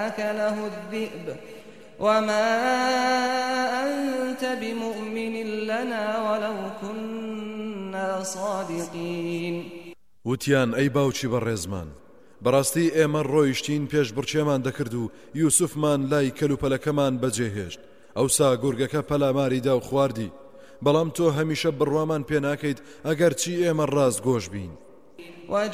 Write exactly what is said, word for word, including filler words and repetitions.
أكله الذئب وما أنت بمؤمن لنا ولو كنا صادقين. وتیان ئەی باوکی بەڕێزمان بەڕاستی ئێمە ڕۆیشتین پێش بڕچێمان دەکرد و یوسفمان لای کەلوپەلەکەمان بەجێهێشت ئەوسا گورگەکە پەلاماریدا و خواردی بەڵام تۆ هەمیشە بڕوامان پێ ناکەیت ئەگەر چی ئێمە ڕاست گۆش بین.